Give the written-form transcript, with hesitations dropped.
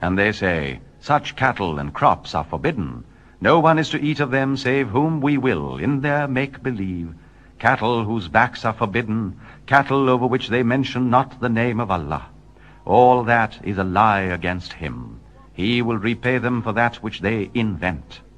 And they say, such cattle and crops are forbidden. No one is to eat of them save whom we will, in their make-believe. Cattle whose backs are forbidden, cattle over which they mention not the name of Allah. All that is a lie against him. He will repay them for that which they invent.